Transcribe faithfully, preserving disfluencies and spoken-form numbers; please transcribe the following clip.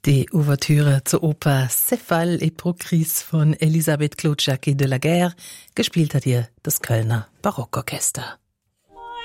Die Ouvertüre zur Oper Céphale et Procris von Elisabeth Claude Jacquet de la Guerre, gespielt hat ihr das Kölner Barockorchester.